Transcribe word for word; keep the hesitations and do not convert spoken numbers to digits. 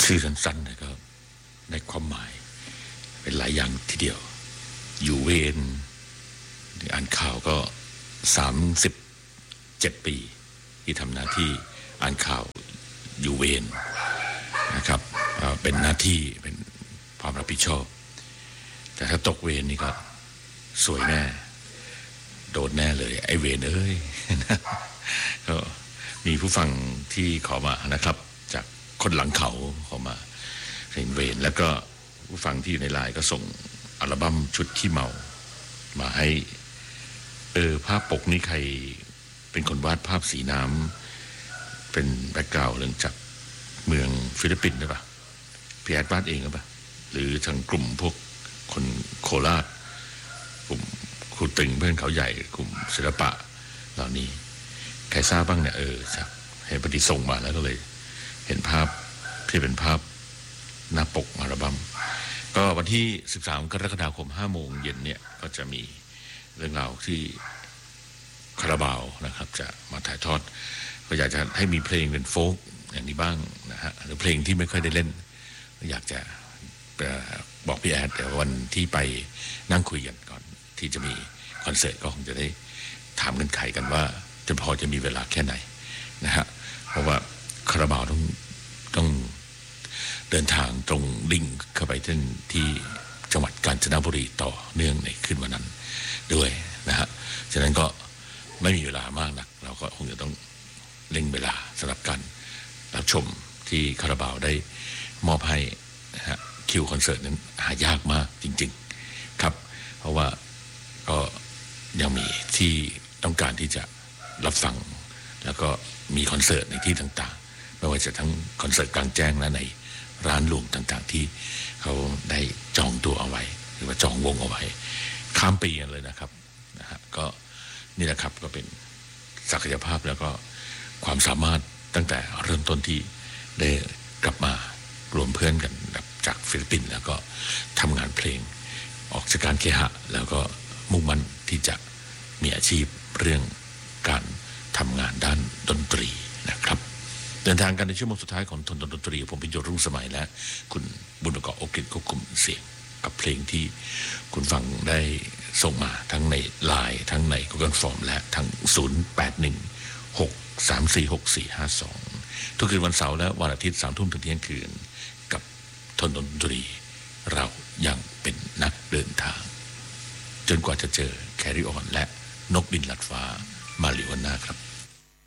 ชื่อสั้นๆนะก็ในความหมายเป็นหลายอย่างทีเดียวอยู่เวรอ่านข่าวก็สามสิบเจ็ดปีที่ทำหน้าที่อ่านข่าวอยู่เวรนะครับเป็นหน้าที่เป็นความรับผิดชอบแต่ถ้าตกเวรนี่ก็สวยแน่โดนแน่เลยไอ้เวรเอ้ยก็มีผู้ฟังที่ขอมานะครับจากคนหลังเขาขอมาเห็นเวรแล้วก็ผู้ฟังที่อยู่ในไลน์ก็ส่งอัลบั้มชุดขี้เมามาให้เออภาพปกนี่ใครเป็นคนวาดภาพสีน้ำเป็นแบ็คกราวด์เรื่องจากเมืองฟิลิปปินส์หรือเปล่าพี่แอดวาดเองหรือเปล่าหรือทางกลุ่มพวกคนโคราชกลุ่มครูตึงเพื่อนเขาใหญ่กลุ่มศิลปะเหล่านี้ใครทราบบ้างเนี่ยเออจากเห็นพอดีส่งมาแล้วก็เลยเห็นภาพที่เป็นภาพหน้าปกอัลบั้มก็วันที่สิบสามกรกฎาคมห้าโมงเย็นเนี่ยก็จะมีเรื่องราวที่คาราบาวนะครับจะมาถ่ายทอดก็อยากจะให้มีเพลงเป็นโฟล์กอย่างนี้บ้างนะฮะหรือเพลงที่ไม่ค่อยได้เล่นอยากจะบอกพี่แอดแต่วันที่ไปนั่งคุยกันก่อนที่จะมีคอนเสิร์ตก็คงจะได้ถามกันไขกันว่าจะพอจะมีเวลาแค่ไหนนะฮะเพราะว่าคาราบาวต้องต้องเดินทางตรงลิงเข้าไปที่ที่จังหวัดกาญจนบุรีต่อเนื่องในคืนวันนั้นด้วยนะฮะฉะนั้นก็ไม่มีเวลามากนักเราก็คงจะต้องเร่งเวลาสำหรับการรับชมที่คาราบาวได้มอบให้นะฮะคิวคอนเสิร์ตนั้นหายากมากจริงๆครับเพราะว่าก็ยังมีที่ต้องการที่จะรับฟังแล้วก็มีคอนเสิร์ตในที่ต่างๆไม่ว่าจะทั้งคอนเสิร์ตกลางแจ้งและในร้านรวงต่างๆที่เขาได้จองตัวเอาไว้หรือว่าจองวงเอาไว้ข้ามปีกันเลยนะครับนะฮะก็นี่แหละครับก็เป็นศักยภาพแล้วก็ความสามารถตั้งแต่เริ่มต้นที่ได้กลับมารวมเพื่อนกันจากฟิลิปปินส์แล้วก็ทำงานเพลงออกจากการเคหะแล้วก็มุ่งมั่นที่จะมีอาชีพเรื่องการทำงานด้านดนตรีนะครับเดินทางกันในชั่วโมงสุดท้ายของทนดนตรีผมพิโยรุ่งสมัยและคุณบุญประกอบโอเคควบคุมเสียงกับเพลงที่คุณฟังได้ส่งมาทั้งในไลน์ทั้งใน Google Form และทั้งศูนย์ แปด หนึ่ง หก สาม สี่ หก สี่ ห้า สองทุกคืนวันเสาร์และวันอาทิตย์ สาม ทุ่มถึงเที่ยงคืนกับทนดนตรีเรายังเป็นนักเดินทางจนกว่าจะเจอแคริออนและนกบินลัดฟ้ามาลิวันนาครับ